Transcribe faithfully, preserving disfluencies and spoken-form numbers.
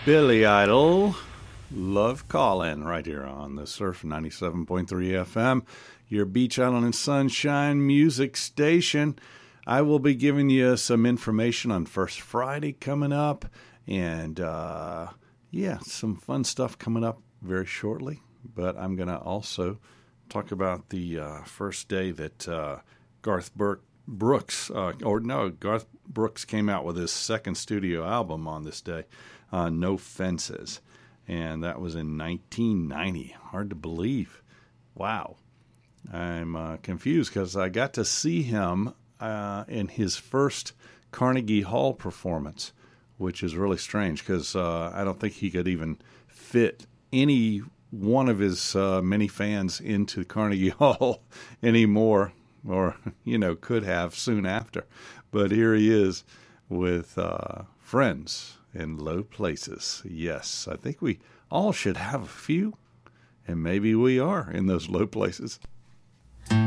Billy Idol, Love Callin', right here on the Surf ninety-seven point three F M, your Beach Island and Sunshine music station. I will be giving you some information on First Friday coming up, and uh, yeah, some fun stuff coming up very shortly. But I'm going to also talk about the uh, first day that uh, Garth Burke, Brooks, uh, or no, Garth Brooks came out with his second studio album on this day. Uh, No Fences, and that was in nineteen ninety. Hard to believe. Wow. I'm uh, confused because I got to see him uh, in his first Carnegie Hall performance, which is really strange because uh, I don't think he could even fit any one of his uh, many fans into Carnegie Hall anymore, or, you know, could have soon after. But here he is with uh, friends in low places. Yes, I think we all should have a few, and maybe we are in those low places.